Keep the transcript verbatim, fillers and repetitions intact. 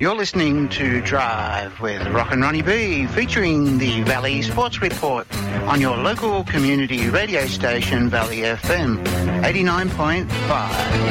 You're listening to Drive with Rock and Ronnie B, featuring the Valley Sports Report on your local community radio station, Valley F M, eighty-nine point five.